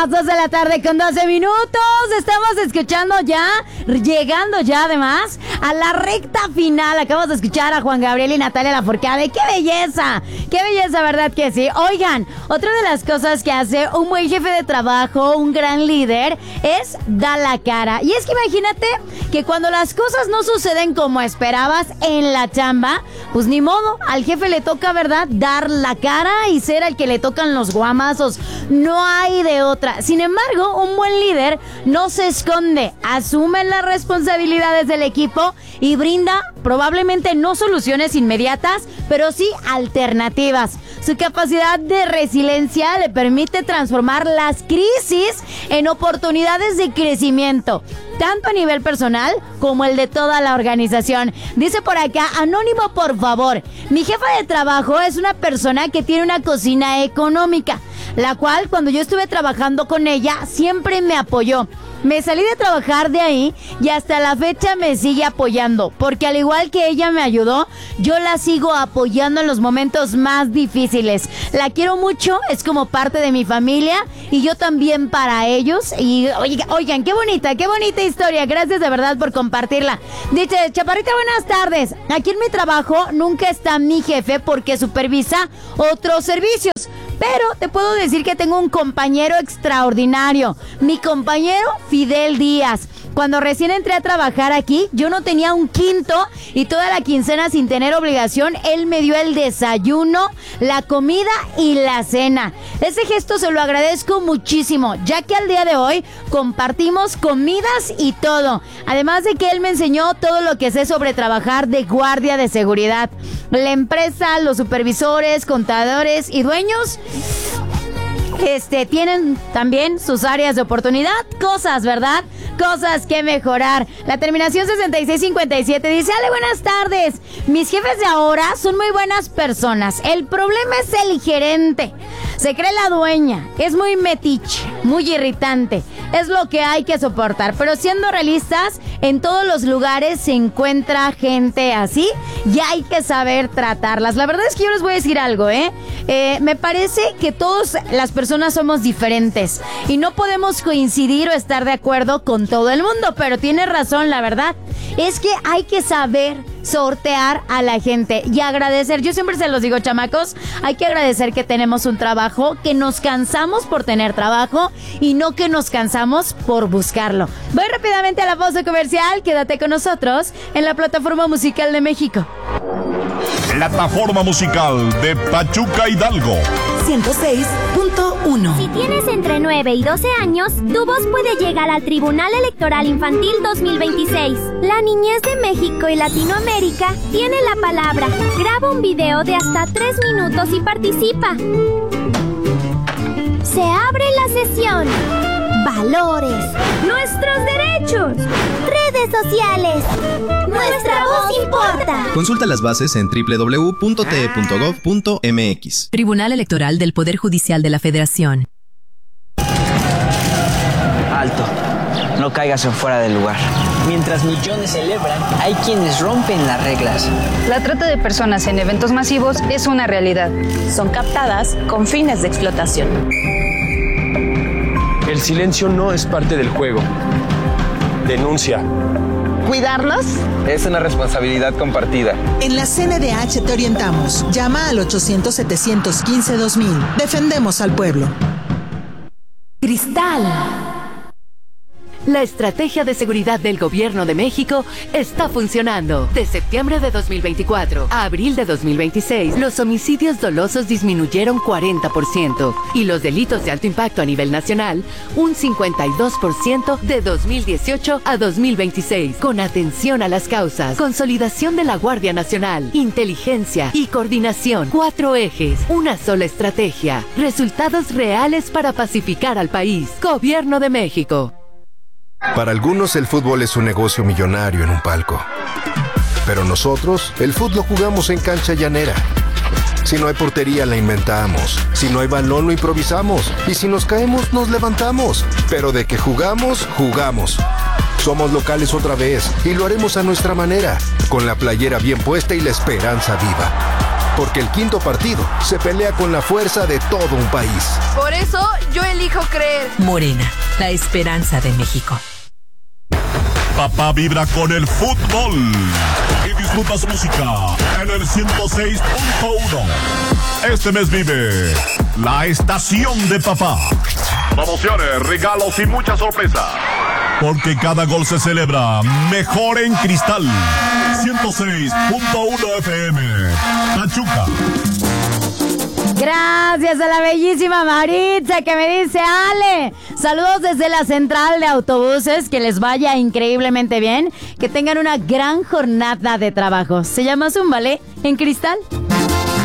las 2 de la tarde con 12 minutos. Estamos escuchando ya, llegando ya además a la recta final. Acabamos de escuchar a Juan Gabriel y Natalia Lafourcade. ¡Qué belleza! ¡Qué belleza, verdad que sí! Oigan, otra de las cosas que hace un buen jefe de trabajo, un gran líder, es dar la cara. Y es que imagínate que cuando las cosas no suceden como esperabas en la chamba, pues ni modo, al jefe le toca, ¿verdad?, dar la cara y ser al que le tocan los guamazos. No hay de otra. Sin embargo, un buen líder no se esconde, asume las responsabilidades del equipo y brinda probablemente no soluciones inmediatas, pero sí alternativas. Su capacidad de resiliencia le permite transformar las crisis en oportunidades de crecimiento, tanto a nivel personal como el de toda la organización. Dice por acá, Anónimo, por favor, mi jefa de trabajo es una persona que tiene una cocina económica, la cual cuando yo estuve trabajando con ella siempre me apoyó. Me salí de trabajar de ahí y hasta la fecha me sigue apoyando, porque al igual que ella me ayudó, yo la sigo apoyando en los momentos más difíciles. La quiero mucho, es como parte de mi familia y yo también para ellos. Y oigan, qué bonita historia. Gracias de verdad por compartirla. Dice, Chaparrita, buenas tardes. Aquí en mi trabajo nunca está mi jefe porque supervisa otros servicios. Pero te puedo decir que tengo un compañero extraordinario, mi compañero Fidel Díaz. Cuando recién entré a trabajar aquí, yo no tenía un quinto y toda la quincena sin tener obligación, él me dio el desayuno, la comida y la cena. Ese gesto se lo agradezco muchísimo, ya que al día de hoy compartimos comidas y todo. Además de que él me enseñó todo lo que sé sobre trabajar de guardia de seguridad. La empresa, los supervisores, contadores y dueños tienen también sus áreas de oportunidad, cosas, ¿verdad? Cosas que mejorar. La terminación 6657 dice, Ale, buenas tardes. Mis jefes de ahora son muy buenas personas. El problema es el gerente. Se cree la dueña. Es muy metiche, muy irritante. Es lo que hay que soportar. Pero siendo realistas, en todos los lugares se encuentra gente así y hay que saber tratarlas. La verdad es que yo les voy a decir algo, me parece que todas las personas somos diferentes y no podemos coincidir o estar de acuerdo con todo el mundo, pero tiene razón, la verdad es que hay que saber sortear a la gente y agradecer. Yo siempre se los digo, chamacos, hay que agradecer que tenemos un trabajo, que nos cansamos por tener trabajo y no que nos cansamos por buscarlo. Voy rápidamente a la pausa comercial, quédate con nosotros en la Plataforma Musical de México. Plataforma Musical de Pachuca Hidalgo 106.1. Si tienes entre 9 y 12 años, tu voz puede llegar al Tribunal Electoral Infantil 2026. La niñez de México y Latinoamérica tiene la palabra. Graba un video de hasta 3 minutos y participa. Se abre la sesión. Valores. Nuestros derechos. Redes sociales. Nuestra voz importa. Consulta las bases en www.te.gov.mx. Tribunal Electoral del Poder Judicial de la Federación. Alto. No caigas en fuera del lugar. Mientras millones celebran, hay quienes rompen las reglas. La trata de personas en eventos masivos es una realidad. Son captadas con fines de explotación. El silencio no es parte del juego. Denuncia. Cuidarnos es una responsabilidad compartida. En la CNDH te orientamos. Llama al 800-715-2000. Defendemos al pueblo. Cristal. La estrategia de seguridad del Gobierno de México está funcionando. De septiembre de 2024 a abril de 2026, los homicidios dolosos disminuyeron 40% y los delitos de alto impacto a nivel nacional un 52% de 2018 a 2026. Con atención a las causas, consolidación de la Guardia Nacional, inteligencia y coordinación. 4 ejes, una sola estrategia. Resultados reales para pacificar al país. Gobierno de México. Para algunos el fútbol es un negocio millonario en un palco. Pero nosotros, el fútbol lo jugamos en cancha llanera. Si no hay portería, la inventamos. Si no hay balón, lo improvisamos. Y si nos caemos, nos levantamos. Pero de que jugamos, jugamos. Somos locales otra vez y lo haremos a nuestra manera, con la playera bien puesta y la esperanza viva. porque el quinto partido se pelea con la fuerza de todo un país. Por eso yo elijo creer. Morena, la esperanza de México. Papá vibra con el fútbol y disfruta su música en el 106.1. Este mes vive la estación de papá. Promociones, regalos y muchas sorpresas. Porque cada gol se celebra mejor en Cristal. 106.1 FM. Pachuca. Gracias a la bellísima Maritza que me dice: Ale, saludos desde la central de autobuses, que les vaya increíblemente bien, que tengan una gran jornada de trabajo. Se llama Zúmbale en Cristal.